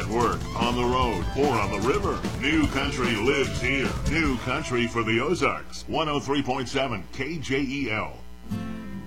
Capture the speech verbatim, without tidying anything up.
work, on the road, or on the river, New Country lives here. New Country for the Ozarks. one oh three point seven K J E L.